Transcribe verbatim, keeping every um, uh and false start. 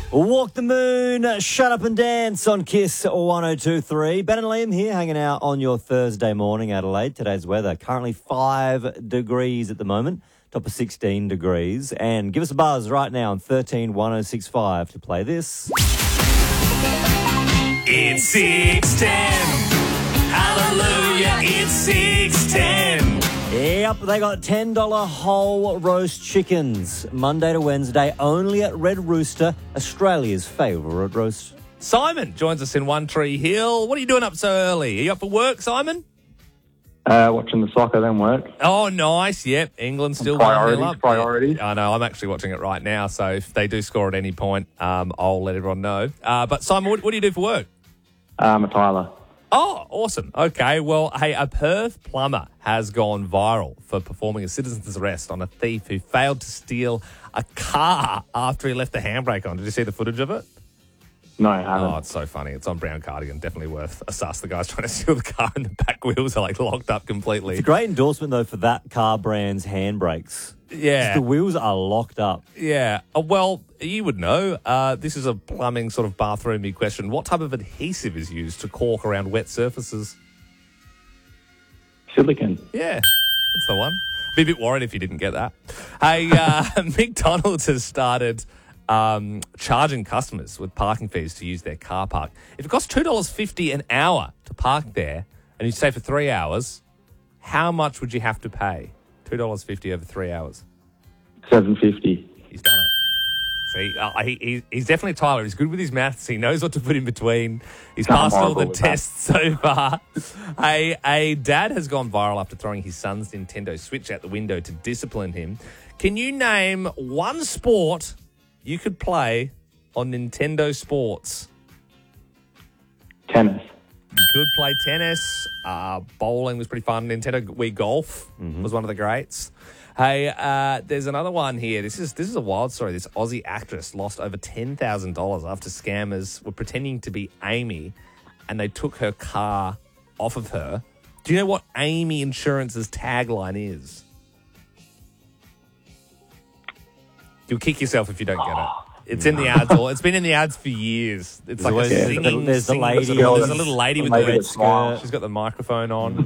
Walk the Moon, Shut Up and Dance on Kiss one oh two point three. Ben and Liam here hanging out on your Thursday morning, Adelaide. Today's weather, currently five degrees at the moment, top of sixteen degrees. And give us a buzz right now on thirteen one oh six five to play this. It's six ten. Hallelujah, it's six ten. Yep, they got ten dollars whole roast chickens, Monday to Wednesday, only at Red Rooster, Australia's favourite roast. Simon joins us in One Tree Hill. What are you doing up so early? Are you up for work, Simon? Uh, watching the soccer, then work. Oh, nice. Yep, England still Priorities, one nil up. priorities. Yeah, I know. I'm actually watching it right now, so if they do score at any point, um, I'll let everyone know. Uh, but Simon, what, what do you do for work? I'm a Tyler. Oh, awesome. Okay, well, hey, a Perth plumber has gone viral for performing a citizen's arrest on a thief who failed to steal a car after he left the handbrake on. Did you see the footage of it? No, I haven't. Oh, it's so funny. It's on Brown Cardigan. Definitely worth a sus. The guy's trying to steal the car and the back wheels are like locked up completely. It's a great endorsement, though, for that car brand's handbrakes. Yeah. The wheels are locked up. Yeah. Uh, well, you would know. Uh, this is a plumbing sort of bathroomy question. What type of adhesive is used to caulk around wet surfaces? Silicon. Yeah, that's the one. Be a bit worried if you didn't get that. Hey, uh, McDonald's has started um, charging customers with parking fees to use their car park. If it costs two dollars fifty an hour to park there and you stay for three hours, how much would you have to pay? two dollars fifty over three hours. seven fifty. He's done it. See, uh, he, he, he's definitely Tyler. He's good with his maths. He knows what to put in between. He's I'm passed all horrible the with tests so far. a, a dad has gone viral after throwing his son's Nintendo Switch out the window to discipline him. Can you name one sport you could play on Nintendo Sports? Tennis. You could play tennis. Uh, bowling was pretty fun. Nintendo Wii Golf Mm-hmm. was one of the greats. Hey, uh, there's another one here. This is this is a wild story. This Aussie actress lost over ten thousand dollars after scammers were pretending to be Amy and they took her car off of her. Do you know what Amy Insurance's tagline is? You'll kick yourself if you don't get it. It's in the ads. All, it's been in the ads for years. It's like always- a yeah, singing. there's the singing- lady- There's a little lady with the lady red with a smile. skirt. She's got the microphone on.